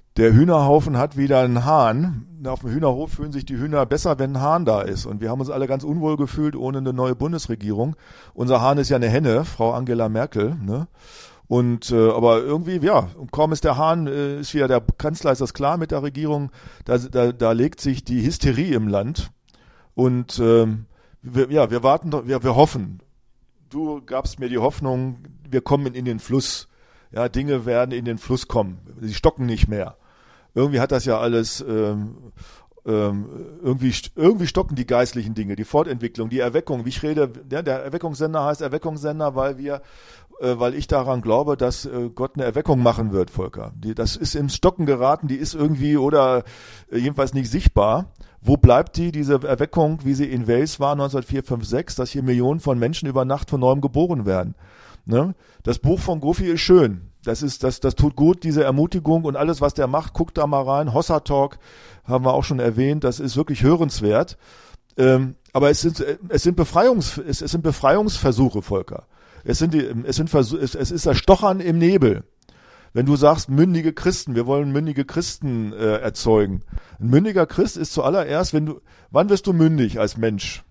Der Hühnerhaufen hat wieder einen Hahn. Auf dem Hühnerhof fühlen sich die Hühner besser, wenn ein Hahn da ist. Und wir haben uns alle ganz unwohl gefühlt ohne eine neue Bundesregierung. Unser Hahn ist ja eine Henne, Frau Angela Merkel. Ne? Und aber irgendwie, ja, und kaum ist der Hahn, ist wieder der Kanzler, ist das klar mit der Regierung. Da legt sich die Hysterie im Land. Und wir warten, wir hoffen. Du gabst mir die Hoffnung, wir kommen in den Fluss. Ja, Dinge werden in den Fluss kommen. Sie stocken nicht mehr. Irgendwie hat das ja alles, irgendwie stocken die geistlichen Dinge, die Fortentwicklung, die Erweckung. Wie ich rede, der Erweckungssender heißt Erweckungssender, weil ich daran glaube, dass Gott eine Erweckung machen wird, Volker. Das ist ins Stocken geraten, die ist irgendwie oder jedenfalls nicht sichtbar. Wo bleibt diese Erweckung, wie sie in Wales war 1904, 5, 6, dass hier Millionen von Menschen über Nacht von neuem geboren werden? Ne? Das Buch von Gofi ist schön. Das tut gut, diese Ermutigung und alles, was der macht, guckt da mal rein. Hossa Talk haben wir auch schon erwähnt. Das ist wirklich hörenswert. Aber es sind Befreiungsversuche, Volker. Es ist das Stochern im Nebel. Wenn du sagst, mündige Christen, wir wollen mündige Christen erzeugen. Ein mündiger Christ ist zuallererst, wann wirst du mündig als Mensch?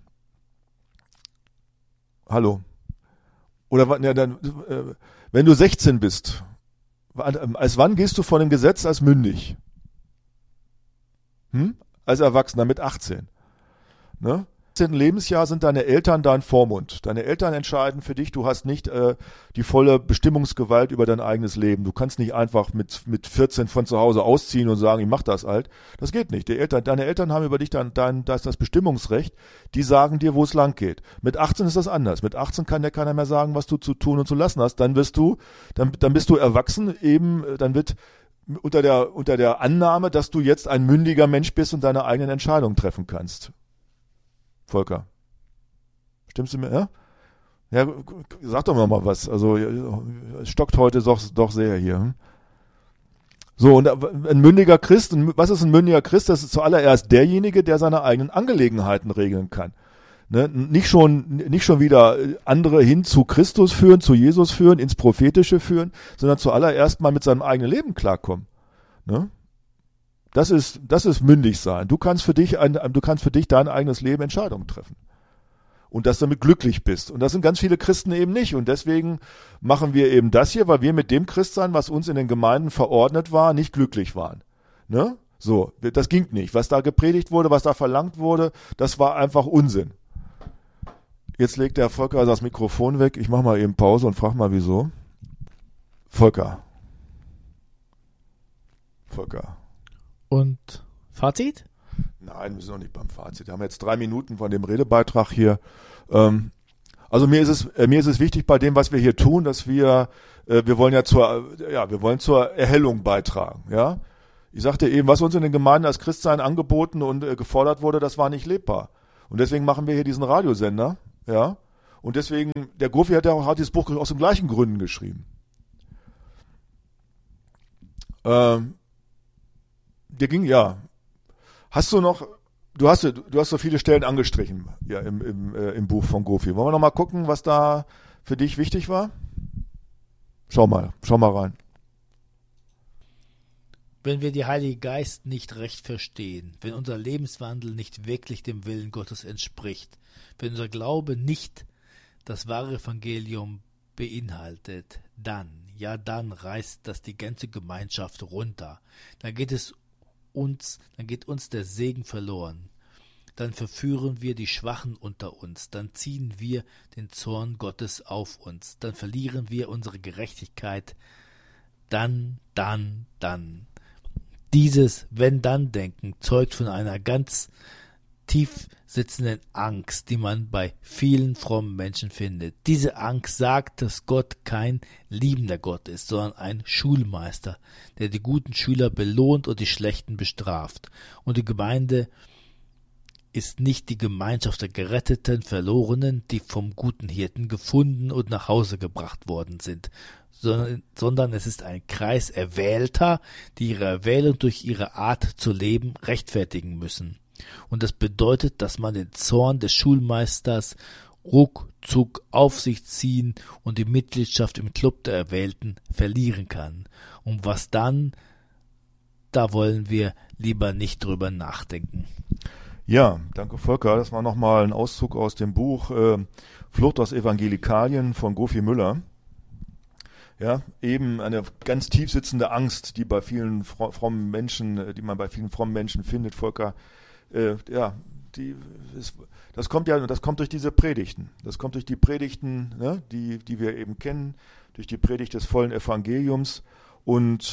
Hallo? Oder wenn du 16 bist, als wann gehst du vor dem Gesetz als mündig? Als Erwachsener mit 18. Ne? Im 18. Lebensjahr sind deine Eltern dein Vormund. Deine Eltern entscheiden für dich, du hast nicht die volle Bestimmungsgewalt über dein eigenes Leben. Du kannst nicht einfach mit 14 von zu Hause ausziehen und sagen, ich mach das halt. Das geht nicht. Deine Eltern haben über dich das Bestimmungsrecht, die sagen dir, wo es lang geht. Mit 18 ist das anders. Mit 18 kann dir keiner mehr sagen, was du zu tun und zu lassen hast. Dann bist du erwachsen, dann wird unter der Annahme, dass du jetzt ein mündiger Mensch bist und deine eigenen Entscheidungen treffen kannst. Volker. Stimmst du mir? Ja? Ja, sag doch mal was. Also, es stockt heute doch sehr hier. So, und ein mündiger Christ, was ist ein mündiger Christ? Das ist zuallererst derjenige, der seine eigenen Angelegenheiten regeln kann. Ne? Nicht schon wieder andere hin zu Christus führen, zu Jesus führen, ins Prophetische führen, sondern zuallererst mal mit seinem eigenen Leben klarkommen. Ne? Das ist mündig sein. Du kannst für dich dein eigenes Leben Entscheidungen treffen. Und dass du damit glücklich bist. Und das sind ganz viele Christen eben nicht. Und deswegen machen wir eben das hier, weil wir mit dem Christsein, was uns in den Gemeinden verordnet war, nicht glücklich waren. Ne? So, das ging nicht. Was da gepredigt wurde, was da verlangt wurde, das war einfach Unsinn. Jetzt legt der Volker das Mikrofon weg. Ich mache mal eben Pause und frage mal, wieso. Volker. Und Fazit? Nein, wir sind noch nicht beim Fazit. Wir haben jetzt 3 Minuten von dem Redebeitrag hier. Also mir ist es wichtig bei dem, was wir hier tun, dass wir wollen zur Erhellung beitragen. Ja, ich sagte eben, was uns in den Gemeinden als Christsein angeboten und gefordert wurde, das war nicht lebbar. Und deswegen machen wir hier diesen Radiosender. Ja, und deswegen der Gofi hat dieses Buch aus den gleichen Gründen geschrieben. Hast du noch, du hast so viele Stellen angestrichen, ja, im Buch von Gofi. Wollen wir noch mal gucken, was da für dich wichtig war? Schau mal rein. Wenn wir die Heilige Geist nicht recht verstehen, wenn unser Lebenswandel nicht wirklich dem Willen Gottes entspricht, wenn unser Glaube nicht das wahre Evangelium beinhaltet, dann reißt das die ganze Gemeinschaft runter. Dann geht uns der Segen verloren. Dann verführen wir die Schwachen unter uns. Dann ziehen wir den Zorn Gottes auf uns. Dann verlieren wir unsere Gerechtigkeit. Dann. Dieses Wenn-Dann-Denken zeugt von einer ganz tief sitzenden Angst, die man bei vielen frommen Menschen findet. Diese Angst sagt, dass Gott kein liebender Gott ist, sondern ein Schulmeister, der die guten Schüler belohnt und die schlechten bestraft. Und die Gemeinde ist nicht die Gemeinschaft der geretteten Verlorenen, die vom guten Hirten gefunden und nach Hause gebracht worden sind, sondern es ist ein Kreis Erwählter, die ihre Erwählung durch ihre Art zu leben rechtfertigen müssen. Und das bedeutet, dass man den Zorn des Schulmeisters ruckzuck auf sich ziehen und die Mitgliedschaft im Club der Erwählten verlieren kann. Und was dann da wollen wir lieber nicht drüber nachdenken. Ja, danke Volker. Das war nochmal ein Auszug aus dem Buch Flucht aus Evangelikalien von Gofi Müller. Ja, eben eine ganz tief sitzende Angst, die bei vielen frommen Menschen, die man bei vielen frommen Menschen findet, Volker. Das kommt durch diese Predigten. Das kommt durch die Predigten, ne, die wir eben kennen, durch die Predigt des vollen Evangeliums. Und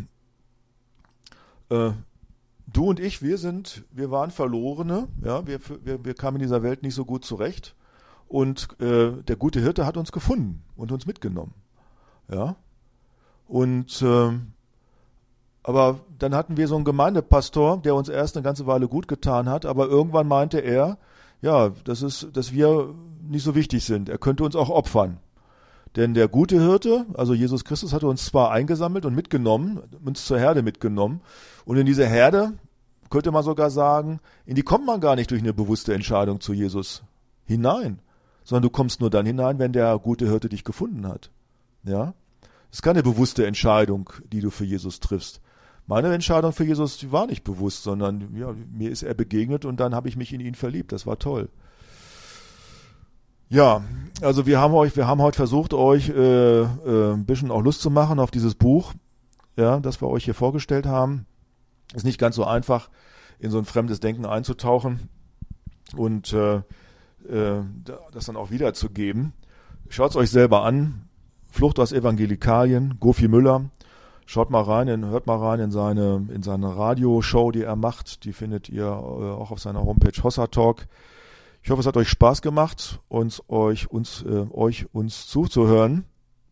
du und ich, wir waren Verlorene, ja, wir kamen in dieser Welt nicht so gut zurecht. Und der gute Hirte hat uns gefunden und uns mitgenommen. Ja. Und aber dann hatten wir so einen Gemeindepastor, der uns erst eine ganze Weile gut getan hat, aber irgendwann meinte er, ja, dass wir nicht so wichtig sind. Er könnte uns auch opfern. Denn der gute Hirte, also Jesus Christus, hatte uns zwar eingesammelt und mitgenommen, uns zur Herde mitgenommen. Und in diese Herde, könnte man sogar sagen, in die kommt man gar nicht durch eine bewusste Entscheidung zu Jesus hinein, sondern du kommst nur dann hinein, wenn der gute Hirte dich gefunden hat. Ja? Das ist keine bewusste Entscheidung, die du für Jesus triffst. Meine Entscheidung für Jesus, die war nicht bewusst, sondern ja, mir ist er begegnet und dann habe ich mich in ihn verliebt. Das war toll. Ja, also wir haben heute versucht, euch ein bisschen auch Lust zu machen auf dieses Buch, ja, das wir euch hier vorgestellt haben. Ist nicht ganz so einfach, in so ein fremdes Denken einzutauchen und das dann auch wiederzugeben. Schaut es euch selber an. Flucht aus Evangelikalien, Gofi Müller. Hört mal rein in seine Radioshow, die er macht. Die findet ihr auch auf seiner Homepage Hossa Talk. Ich hoffe, es hat euch Spaß gemacht, uns zuzuhören.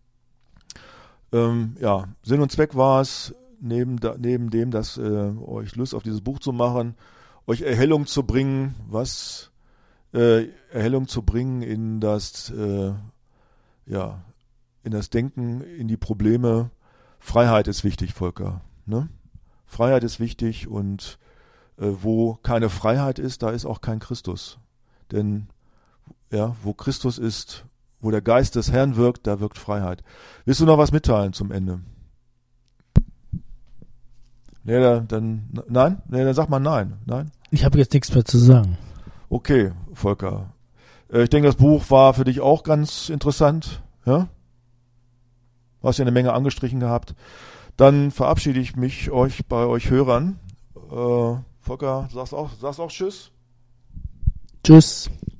Sinn und Zweck war es, neben dem, dass euch Lust auf dieses Buch zu machen, euch Erhellung zu bringen, in das in das Denken, in die Probleme. Freiheit ist wichtig, Volker. Ne? Freiheit ist wichtig und wo keine Freiheit ist, da ist auch kein Christus. Denn ja, wo Christus ist, wo der Geist des Herrn wirkt, da wirkt Freiheit. Willst du noch was mitteilen zum Ende? Dann sag mal nein. Nein? Ich habe jetzt nichts mehr zu sagen. Okay, Volker. Ich denke, das Buch war für dich auch ganz interessant. Ja? Du hast ja eine Menge angestrichen gehabt. Dann verabschiede ich mich bei euch Hörern. Volker, sagst auch Tschüss? Tschüss.